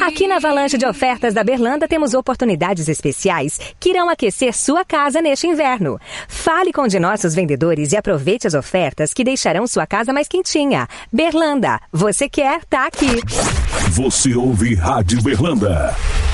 Aqui na Avalanche de Ofertas da Berlanda temos oportunidades especiais que irão aquecer sua casa neste inverno. Fale com um de nossos vendedores e aproveite as ofertas que deixarão sua casa mais quentinha. Berlanda, você quer, tá aqui. Você ouve Rádio Berlanda.